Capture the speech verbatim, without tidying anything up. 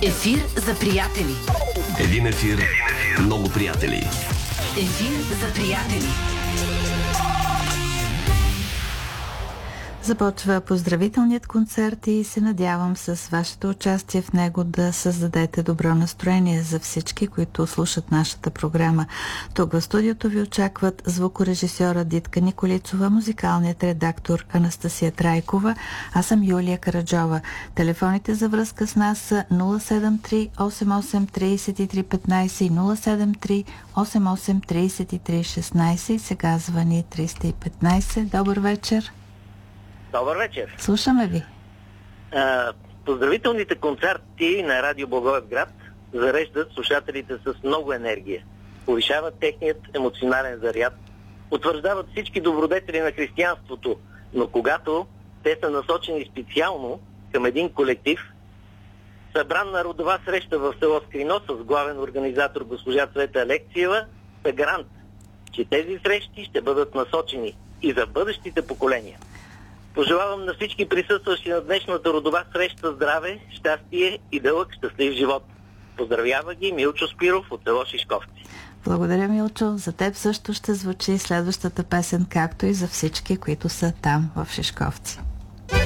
Ефир за приятели. Един ефир, много приятели. Ефир за приятели. Започва поздравителният концерт и се надявам с вашето участие в него да създадете добро настроение за всички, които слушат нашата програма. Тук в студиото ви очакват звукорежисьора Дитка Николицова, музикалният редактор Анастасия Трайкова, аз съм Юлия Караджова. Телефоните за връзка с нас са нула седем три осем осем три три пет пет и нула седем три осем осем три три шестнайсет и сега звъни триста и петнайсет. Добър вечер. Добър вечер. Слушаме ви. А, поздравителните концерти на Радио Благоевград зареждат слушателите с много енергия, повишават техният емоционален заряд, утвърждават всички добродетели на християнството, но когато те са насочени специално към един колектив, събран на родова среща в село Скрино с главен организатор госпожа Цвета Алексиева, е гарант, че тези срещи ще бъдат насочени и за бъдещите поколения. Пожелавам на всички присъстващи на днешната родова среща здраве, щастие и дълъг щастлив живот. Поздравява ги Милчо Спиров от село Шишковци. Благодаря, Милчо. За теб също ще звучи следващата песен, както и за всички, които са там в Шишковци.